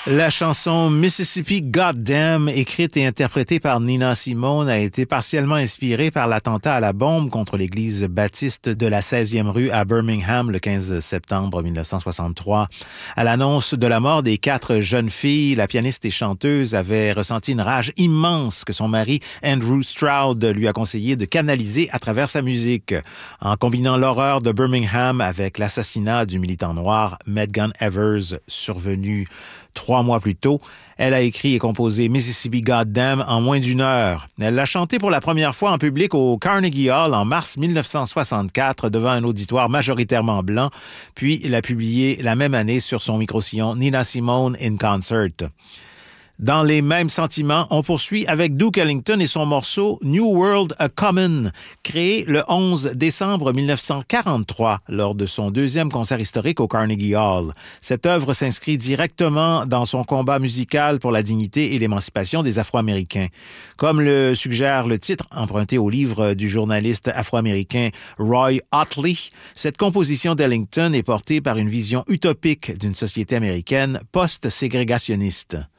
La chanson Mississippi Goddamn, écrite et interprétée par Nina Simone, a été partiellement inspirée par l'attentat à la bombe contre l'église baptiste de la 16e rue à Birmingham le 15 septembre 1963. À l'annonce de la mort des 4 jeunes filles, la pianiste et chanteuse avait ressenti une rage immense que son mari Andrew Stroud lui a conseillé de canaliser à travers sa musique. En combinant l'horreur de Birmingham avec l'assassinat du militant noir Medgar Evers survenu 3 mois plus tôt, elle a écrit et composé Mississippi Goddamn en moins d'1 heure. Elle l'a chanté pour la première fois en public au Carnegie Hall en mars 1964 devant un auditoire majoritairement blanc, puis l'a publié la même année sur son micro-sillon Nina Simone in Concert. Dans les mêmes sentiments, on poursuit avec Duke Ellington et son morceau New World A Comin', créé le 11 décembre 1943 lors de son 2e concert historique au Carnegie Hall. Cette œuvre s'inscrit directement dans son combat musical pour la dignité et l'émancipation des Afro-Américains. Comme le suggère le titre emprunté au livre du journaliste afro-américain Roy Otley, cette composition d'Ellington est portée par une vision utopique d'une société américaine post-ségrégationniste.